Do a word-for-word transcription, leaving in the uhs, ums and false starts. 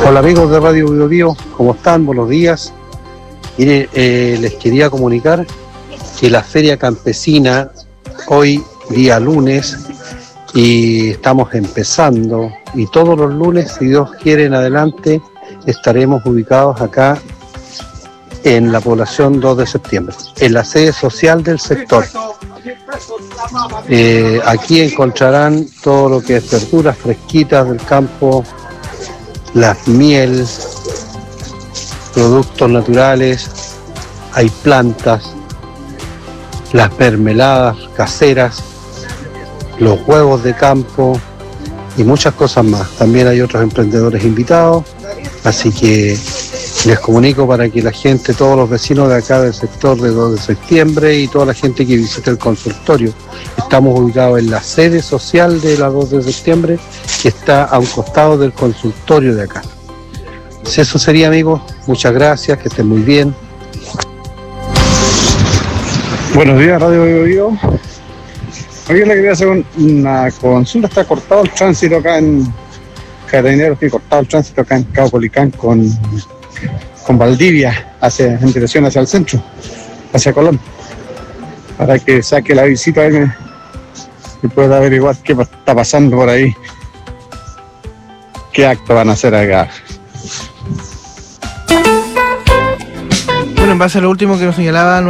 Hola amigos de Radio Bio Bio, ¿cómo están? Buenos días. Mire, eh, les quería comunicar que la Feria Campesina, hoy día lunes, y estamos empezando, y todos los lunes, si Dios quiere en adelante, estaremos ubicados acá en la población dos de septiembre, en la sede social del sector. Eh, aquí encontrarán todo lo que es verduras fresquitas del campo, las miel, productos naturales, hay plantas, las mermeladas caseras, los huevos de campo y muchas cosas más. También hay otros emprendedores invitados, así que les comunico para que la gente, todos los vecinos de acá del sector de dos de septiembre y toda la gente que visite el consultorio, estamos ubicados en la sede social de la dos de septiembre, que está a un costado del consultorio de acá. Pues eso sería, amigos, muchas gracias, que estén muy bien. Buenos días, Radio Bio Bio. Hoy le quería hacer una consulta. Está cortado el tránsito acá en Carabineros, que cortado el tránsito acá en Cabo Policán con, con Valdivia, hacia, en dirección hacia el centro, hacia Colón, para que saque la visita a él y pueda averiguar qué está pasando por ahí, qué acto van a hacer acá. Bueno, en base a lo último que nos señalaba